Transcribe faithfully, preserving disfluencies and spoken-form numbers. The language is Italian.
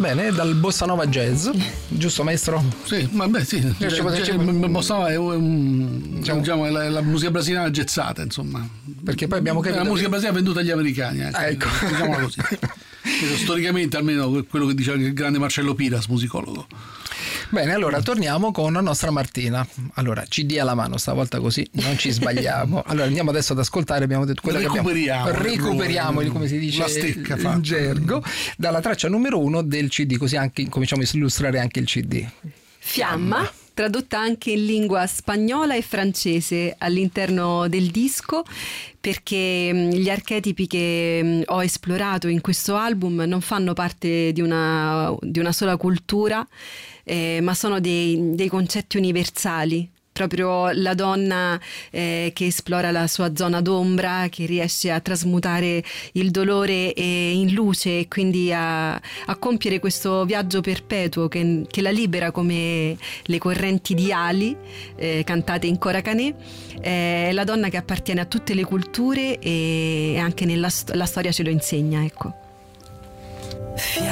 Bene, dal bossa nova jazz, giusto maestro? Sì, vabbè sì, Cioè, cioè, cioè, cioè, bossa nova è, un, diciamo, diciamo, è la, la musica brasiliana jazzata, insomma. Perché poi abbiamo capito è la musica brasiliana venduta agli americani, ecco, ah, ecco. diciamola così. Storicamente almeno quello che diceva il grande Marcello Piras, musicologo. Bene, allora torniamo con la nostra Martina. Allora, C D alla mano, stavolta così non ci sbagliamo. Allora andiamo adesso ad ascoltare, abbiamo detto quello recuperiamo, che abbiamo recuperiamo, come si dice la stecca in fatta. gergo, dalla traccia numero uno del C D, così anche cominciamo a illustrare anche il C D. Fiamma, tradotta anche in lingua spagnola e francese all'interno del disco, perché gli archetipi che ho esplorato in questo album non fanno parte di una, di una sola cultura, eh, ma sono dei, dei concetti universali. Proprio la donna eh, che esplora la sua zona d'ombra, che riesce a trasmutare il dolore eh, in luce e quindi a, a compiere questo viaggio perpetuo che, che la libera come le correnti di Ali eh, cantate in Cora Canè. È la donna che appartiene a tutte le culture e anche nella st- la storia ce lo insegna, ecco.